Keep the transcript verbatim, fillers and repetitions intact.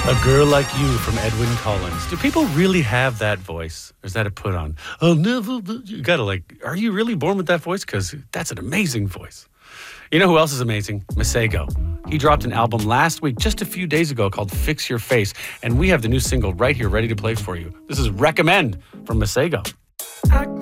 A Girl Like You from Edwyn Collins. Do people really have that voice? Or is that a put on? Oh, never. You gotta like, are you really born with that voice? Because that's an amazing voice. You know who else is amazing? Masego. He dropped an album last week, just a few days ago, called Fix Your Face. And we have the new single right here, ready to play for you. This is Recommend from Masego.